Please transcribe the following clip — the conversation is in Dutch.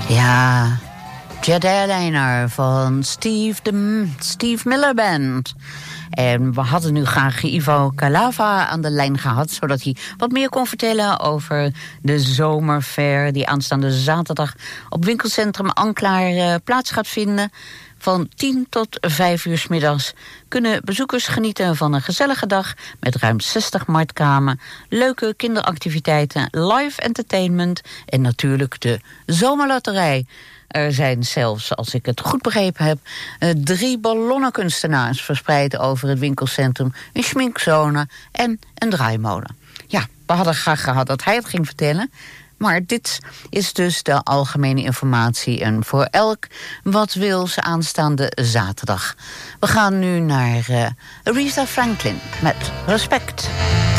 Ja, Jet Airliner van Steve Miller Band. En we hadden nu graag Ivo Calava aan de lijn gehad, zodat hij wat meer kon vertellen over de zomerfair die aanstaande zaterdag op winkelcentrum Anklaar plaats gaat vinden. Van 10 tot 5 uur 's middags kunnen bezoekers genieten van een gezellige dag met ruim 60 marktkramen, leuke kinderactiviteiten, live entertainment en natuurlijk de zomerlotterij. Er zijn zelfs, als ik het goed begrepen heb, 3 ballonnenkunstenaars verspreid over het winkelcentrum, een schminkzone en een draaimolen. Ja, we hadden graag gehad dat hij het ging vertellen. Maar dit is dus de algemene informatie en voor elk wat wil ze aanstaande zaterdag. We gaan nu naar Aretha Franklin met Respect.